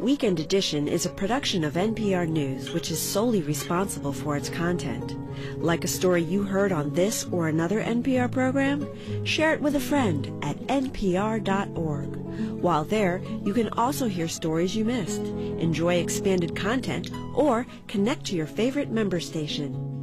Weekend Edition is a production of NPR News, which is solely responsible for its content. Like a story you heard on this or another NPR program? Share it with a friend at npr.org. While there, you can also hear stories you missed, enjoy expanded content, or connect to your favorite member station.